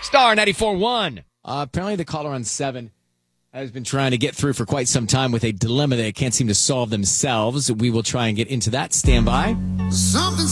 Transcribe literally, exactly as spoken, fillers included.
Star ninety-four point one. Uh, apparently the caller on seven has been trying to get through for quite some time with a dilemma they can't seem to solve themselves. We will try and get into that. Stand by. Something